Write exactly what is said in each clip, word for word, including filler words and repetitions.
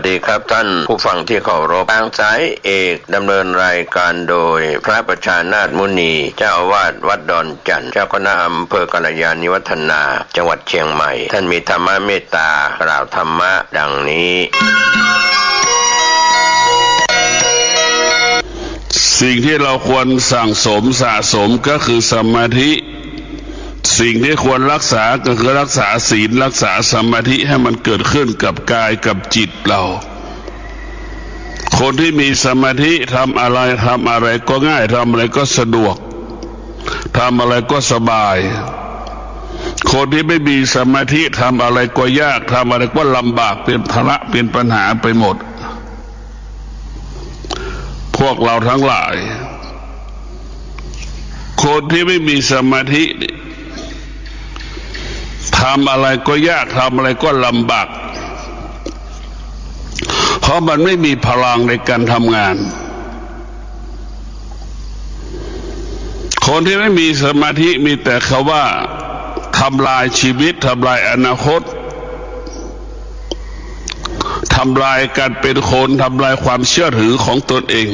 ดีครับท่านผู้ฟังที่เคารพทางสายเอกดำเนินรายการโดยพระประชานาถมุนีเจ้าอาวาสวัดดอนจันทร์เจ้าคณะอำเภอกัลยาณิวัฒนาจังหวัดเชียงใหม่ท่านมีธรรมเมตตากล่าวธรรมะดังนี้สิ่งที่เราควรสั่งสมสะสมก็คือสมาธิสิ่งที่ควรรักษาก็คือรักษาศีลรักษาสมาธิให้มันเกิดขึ้นกับกายกับจิตเราคนที่มีสมาธิทำอะไรทำอะไรก็ง่ายทำอะไรก็สะดวกทำอะไรก็สบายคนที่ไม่มีสมาธิทำอะไรก็ยากทำอะไรก็ลำบากเป็นภาระเป็นปัญหาไปหมดพวกเราทั้งหลายคนที่ไม่มีสมาธิทำอะไรก็ยากทำอะไรก็ลำบากเพราะมันไม่มีพลังในการทำงานคนที่ไม่มีสมาธิมีแต่คำว่าทำลายชีวิตทำลายอนาคตทำลายการเป็นคนทำลายความเชื่อถือของตนเอง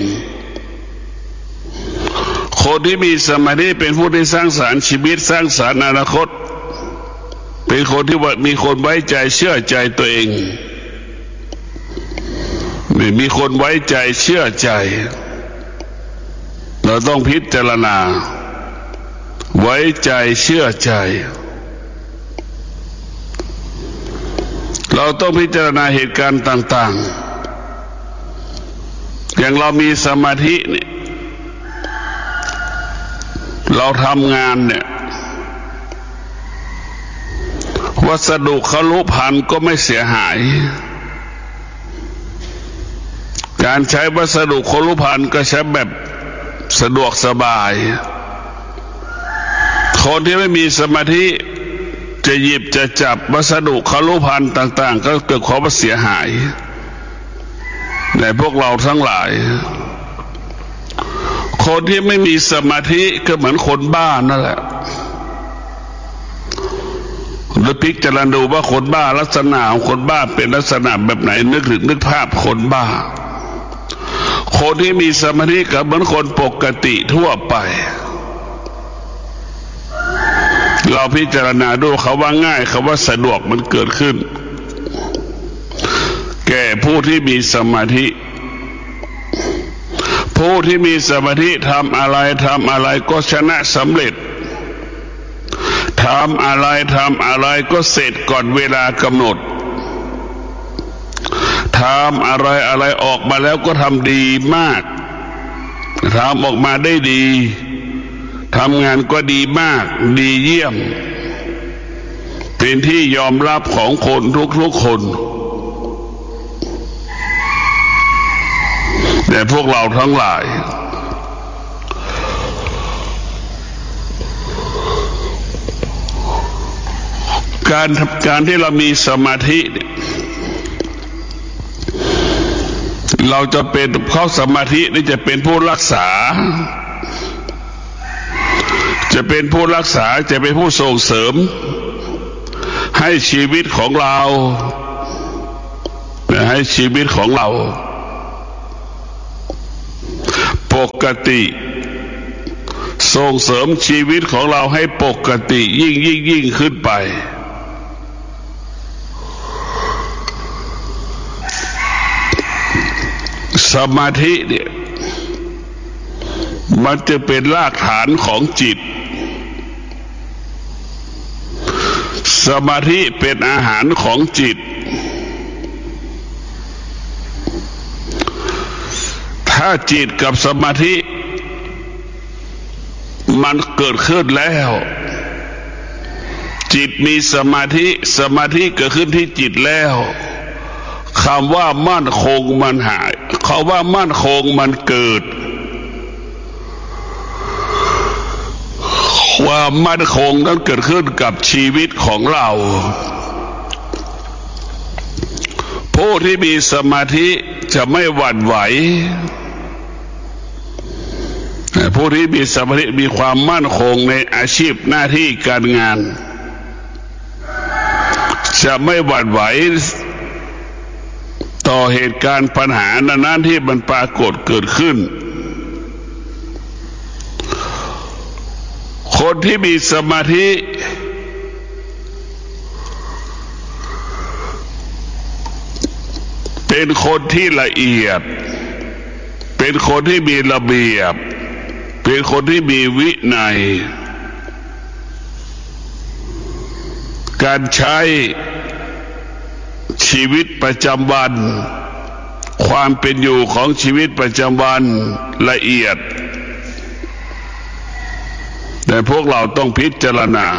คนที่มีสมาธิเป็นผู้ที่สร้างสรรค์ชีวิตสร้างสรรค์อนาคตเป็นคนที่มีคนไว้ใจเชื่อใจตัวเองไม่มีคนไว้ใจเชื่อใจเราต้องพิจารณาไว้ใจเชื่อใจเราต้องพิจารณาเหตุการณ์ต่างๆอย่างเรามีสมาธิเนี่ยเราทำงานเนี่ยวัสดุคลุภัณฑ์ก็ไม่เสียหายการใช้วัสดุคลุภัณฑ์ก็ใช้แบบสะดวกสบายคนที่ไม่มีสมาธิจะหยิบจะจับวัสดุคลุภัณฑ์ต่างๆก็เกิดความเสียหายในพวกเราทั้งหลายคนที่ไม่มีสมาธิก็เหมือนคนบ้านั่นแหละแล้วพิจารณาดูว่าคนบ้าลักษณะของคนบ้าเป็นลักษณะแบบไหนนึกถึงนึกภาพคนบ้าคนที่มีสมาธิก็เหมือนคนปกติทั่วไปเราพิจารณาดูเขาว่าง่ายเขาว่าสะดวกมันเกิดขึ้นแก่ผู้ที่มีสมาธิผู้ที่มีสมาธิทำอะไรทำอะไรก็ชนะสำเร็จทำอะไรทำอะไรก็เสร็จก่อนเวลากำหนดทำอะไรอะไรออกมาแล้วก็ทำดีมากทำออกมาได้ดีทำงานก็ดีมากดีเยี่ยมเป็นที่ยอมรับของคนทุกๆคนแต่พวกเราทั้งหลายการการที่เรามีสมาธิเราจะเป็นเข้าสมาธินี่จะเป็นผู้รักษาจะเป็นผู้รักษาจะเป็นผู้ส่งเสริมให้ชีวิตของเราให้ชีวิตของเราปกติส่งเสริมชีวิตของเราให้ปกติยิ่งยิ่งยิ่งขึ้นไปสมาธิเนี่ยมันจะเป็นรากฐานของจิตสมาธิเป็นอาหารของจิตถ้าจิตกับสมาธิมันเกิดขึ้นแล้วจิตมีสมาธิสมาธิเกิดขึ้นที่จิตแล้วคำว่ามั่นคงมันหายคำว่ามั่นคงมันเกิดความมั่นคงนั้นเกิดขึ้นกับชีวิตของเราผู้ที่มีสมาธิจะไม่หวั่นไหวผู้ที่มีสมาธิมีความมั่นคงในอาชีพหน้าที่การงานจะไม่หวั่นไหวต่อเหตุการณ์ปัญหานั้นๆที่มันปรากฏเกิดขึ้นคนที่มีสมาธิเป็นคนที่ละเอียดเป็นคนที่มีระเบียบเป็นคนที่มีวินัยการใช้ชีวิตประจำวันความเป็นอยู่ของชีวิตประจำวันละเอียดแต่พวกเราต้องพิจารณา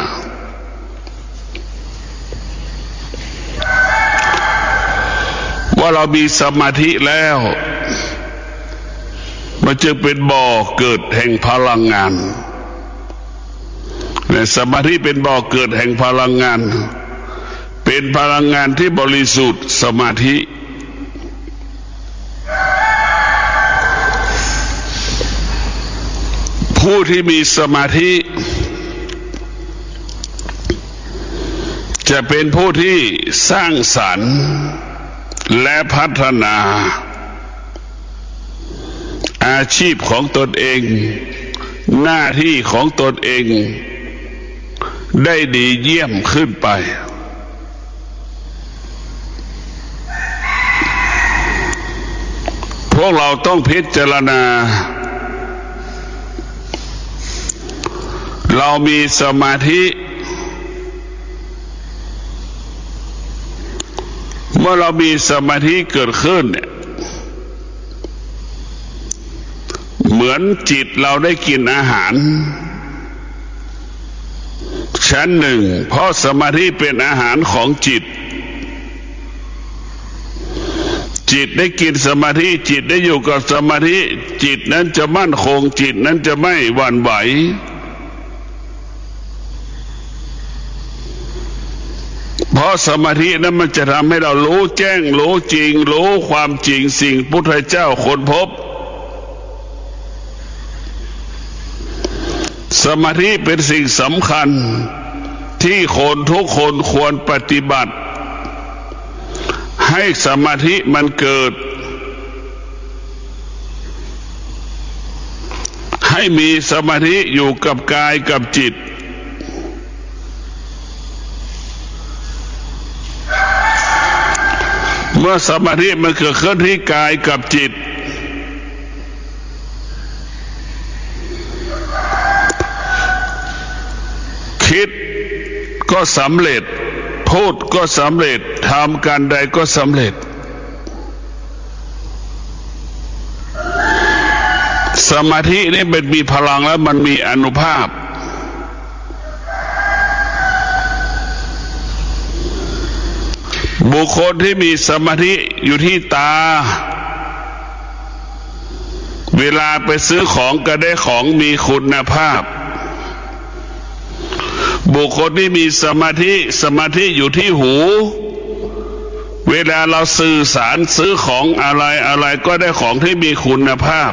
ว่าเรามีสมาธิแล้วมันจึงเป็นบ่อเกิดแห่งพลังงานแต่สมาธิเป็นบ่อเกิดแห่งพลังงานเป็นพลังงานที่บริสุทธิ์สมาธิผู้ที่มีสมาธิจะเป็นผู้ที่สร้างสรรค์และพัฒนาอาชีพของตนเองหน้าที่ของตนเองได้ดีเยี่ยมขึ้นไปพวกเราต้องพิจารณาเรามีสมาธิเมื่อเรามีสมาธิเกิดขึ้นเนี่ยเหมือนจิตเราได้กินอาหารชั้นหนึ่งเพราะสมาธิเป็นอาหารของจิตจิตได้กินสมาธิจิตได้อยู่กับสมาธิจิตนั้นจะมั่นคงจิตนั้นจะไม่หวั่นไหวเพราะสมาธินั้นมันจะทำให้เรารู้แจ้งรู้จริงรู้ความจริงสิ่งพุทธเจ้าค้นพบสมาธิเป็นสิ่งสำคัญที่คนทุกคนควรปฏิบัติให้สมาธิมันเกิดให้มีสมาธิอยู่กับกายกับจิตเมื่อสมาธิมันเกิดขึ้นที่กายกับจิตคิดก็สำเร็จพูดก็สำเร็จทำการใดก็สำเร็จสมาธินี่เป็นมีพลังแล้วมันมีอานุภาพบุคคลที่มีสมาธิอยู่ที่ตาเวลาไปซื้อของก็ได้ของมีคุณภาพบุคคลที่มีสมาธิสมาธิอยู่ที่หูเวลาเราสื่อสารซื้อของอะไรอะไรก็ได้ของที่มีคุณภาพ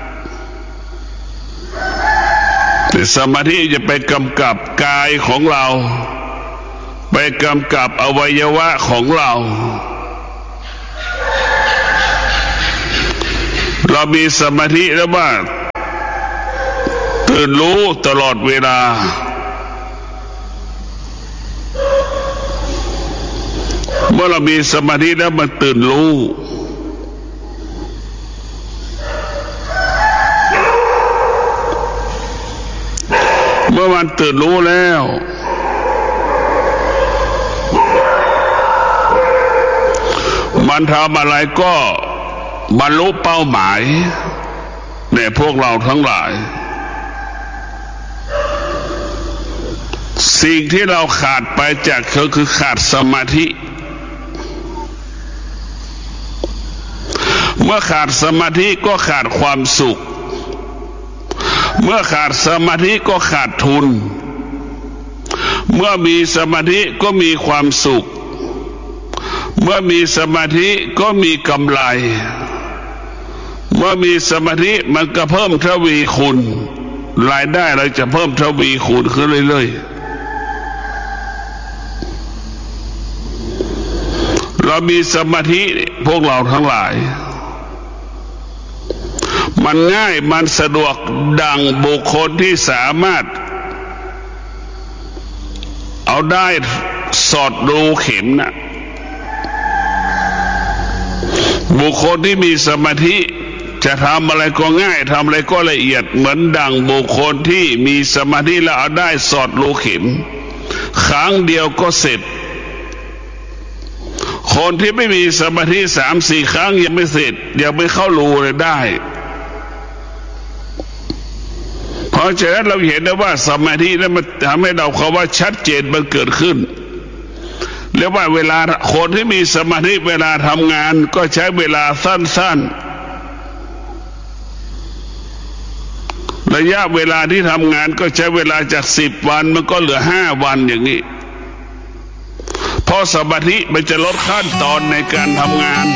แต่สมาธิจะไปกำกับกายของเราไปกำกับอวัยวะของเราเรามีสมาธิแล้วว่าตื่นรู้ตลอดเวลาเมื่อเรามีสมาธิแล้วมันตื่นรู้เมื่อมันตื่นรู้แล้วมันทำอะไรก็บรรลุเป้าหมายในพวกเราทั้งหลายสิ่งที่เราขาดไปจากเขาคือขาดสมาธิเมื่อขาดสมาธิก็ขาดความสุขเมื่อขาดสมาธิก็ขาดทุนเมื่อมีสมาธิก็มีความสุขเมื่อมีสมาธิก็มีกำไรเมื่อมีสมาธิมันก็เพิ่มทวีคูณรายได้เราจะเพิ่มทวีคูณขึ้นเรื่อยๆเรามีสมาธิพวกเราทั้งหลายมันง่ายมันสะดวกดังบุคคลที่สามารถเอาได้สอดรูเข็มนะบุคคลที่มีสมาธิจะทำอะไรก็ง่ายทำอะไรก็ละเอียดเหมือนดังบุคคลที่มีสมาธิแล้วเอาได้สอดรูเข็มครั้งเดียวก็เสร็จคนที่ไม่มีสมาธิสามสี่ครั้งยังไม่เสร็จยังไม่เข้ารูเลยได้เพราะฉะนั้นเราเห็นได้ว่าสมาธินั้นมันทำให้เราคำว่าชัดเจนมันเกิดขึ้นเรียกว่าเวลาคนที่มีสมาธิเวลาทำงานก็ใช้เวลาสั้นๆระยะเวลาที่ทำงานก็ใช้เวลาจากสิบวันมันก็เหลือห้าวันอย่างนี้เพราะสมาธิมันจะลดขั้นตอนในการทำงาน